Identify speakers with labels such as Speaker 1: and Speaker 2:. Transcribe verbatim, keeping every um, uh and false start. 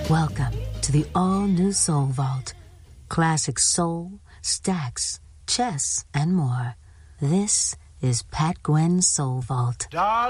Speaker 1: Welcome to the all-new Soul Vault. Classic soul, stacks, chess, and more. This is Pat Gwynn's Soul Vault.